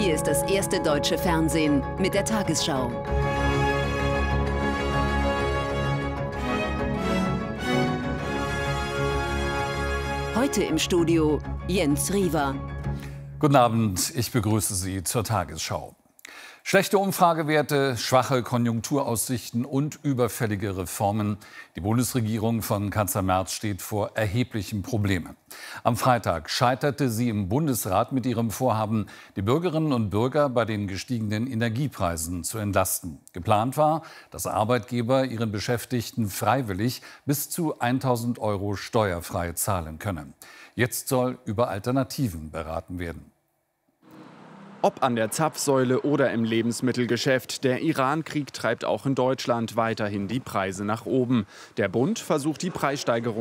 Hier ist das erste deutsche Fernsehen mit der Tagesschau. Heute im Studio Jens Riewer. Guten Abend, ich begrüße Sie zur Tagesschau. Schlechte Umfragewerte, schwache Konjunkturaussichten und überfällige Reformen. Die Bundesregierung von Kanzler Merz steht vor erheblichen Problemen. Am Freitag scheiterte sie im Bundesrat mit ihrem Vorhaben, die Bürgerinnen und Bürger bei den gestiegenen Energiepreisen zu entlasten. Geplant war, dass Arbeitgeber ihren Beschäftigten freiwillig bis zu 1.000 € steuerfrei zahlen können. Jetzt soll über Alternativen beraten werden. Ob an der Zapfsäule oder im Lebensmittelgeschäft, der Iran-Krieg treibt auch in Deutschland weiterhin die Preise nach oben. Der Bund versucht die Preissteigerung